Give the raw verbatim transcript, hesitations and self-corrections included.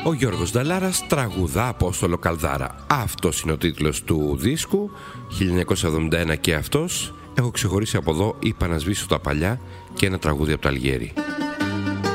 Ο Γιώργος Νταλάρας τραγουδά Απόστολο Καλδάρα. Αυτός είναι ο τίτλος του δίσκου, χίλια εννιακόσια εβδομήντα ένα και αυτός. Έχω ξεχωρίσει από εδώ «Είπα να σβήσω τα παλιά» και ένα τραγούδι από το Αλγέρι.